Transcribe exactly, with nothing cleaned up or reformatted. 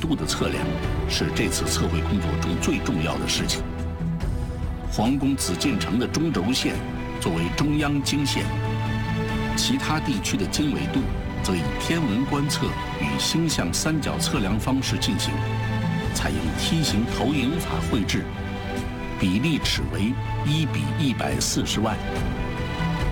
度的测量是这次测绘工作中最重要的事情。皇宫紫禁城的中轴线作为中央经线，其他地区的经纬度则以天文观测与星象三角测量方式进行，采用梯形投影法绘制，比例尺为一比一百四十万。